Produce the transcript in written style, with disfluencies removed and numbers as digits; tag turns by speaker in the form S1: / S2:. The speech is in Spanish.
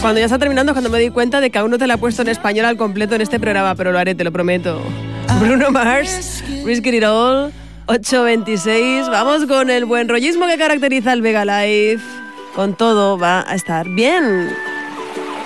S1: Cuando ya está terminando es cuando me doy cuenta de que aún no te la he puesto en español al completo en este programa, pero lo haré, te lo prometo. Bruno Mars, Risk It All, 8:26. Vamos con el buen rollismo que caracteriza el Vega Live. Con todo va a estar bien.